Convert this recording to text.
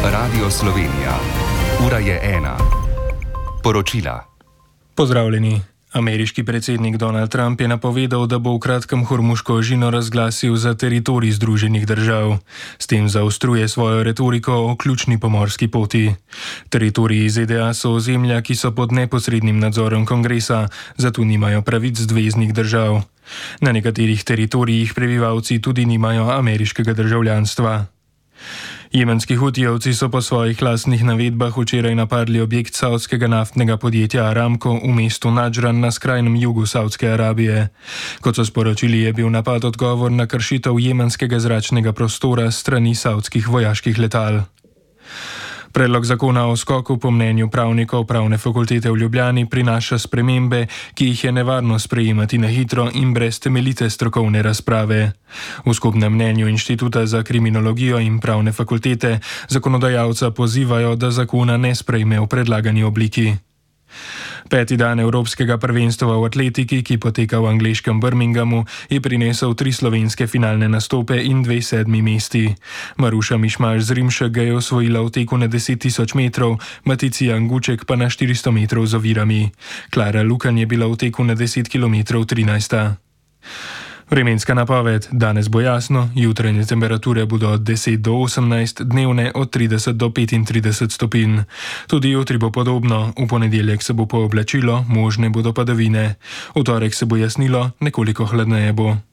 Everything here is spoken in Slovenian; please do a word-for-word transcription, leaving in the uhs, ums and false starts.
Radio Slovenija. Ura je ena. Poročila. Pozdravljeni. Ameriški predsednik Donald Trump je napovedal, da bo v kratkem Hormuško ožino razglasil za teritorij Združenih držav. S tem zaostruje svojo retoriko o ključni pomorski poti. Teritoriji Z D A so ozemlja, ki so pod neposrednim nadzorom kongresa, zato nimajo pravic zveznih držav. Na nekaterih teritorijih prebivalci tudi nimajo ameriškega državljanstva. Jemenski hutijevci so po svojih lastnih navedbah včeraj napadli objekt savdskega naftnega podjetja Aramco v mestu Nadžran na skrajnem jugu Savdske Arabije. Kot so sporočili, je bil napad odgovor na kršitev jemenskega zračnega prostora s strani savdskih vojaških letal. Predlog zakona o skoku po mnenju pravnikov Pravne fakultete v Ljubljani prinaša spremembe, ki jih je nevarno sprejemati na hitro in brez temeljite strokovne razprave. V skupnem mnenju Inštituta za kriminologijo in Pravne fakultete zakonodajalca pozivajo, da zakona ne sprejme v predlagani obliki. Peti dan Evropskega prvenstva v atletiki, ki poteka v angleškem Birminghamu, je prinesel tri slovenske finalne nastope in dve sedmi mesti. Maruša Mišmaš z Rimšek je osvojila v teku na deset tisoč metrov, Maticija Anguček pa na štiristo metrov z ovirami. Klara Lukan je bila v teku na deset kilometrov trinajsta. Vremenska napoved. Danes bo jasno, jutranje temperature bodo od deset do osemnajst, dnevne od trideset do petintrideset stopinj. Tudi jutri bo podobno, v ponedeljek se bo pooblačilo, možne bodo padavine. V torek se bo jasnilo, nekoliko hladneje bo.